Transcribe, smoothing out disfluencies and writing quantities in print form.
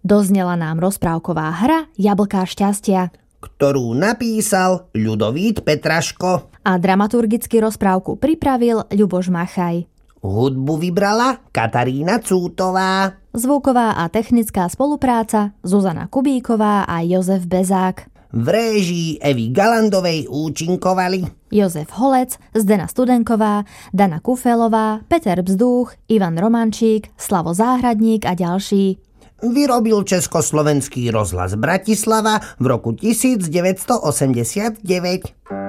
Doznela nám rozprávková hra Jablká šťastia, ktorú napísal Ľudovít Petraško. A dramaturgicky rozprávku pripravil Ľuboš Machaj. Hudbu vybrala Katarína Cútová. Zvuková a technická spolupráca Zuzana Kubíková a Jozef Bezák. V réžii Evy Galandovej účinkovali Jozef Holec, Zdena Studenková, Dana Kufelová, Peter Bzdúch, Ivan Romančík, Slavo Záhradník a ďalší. Vyrobil Československý rozhlas Bratislava v roku 1989.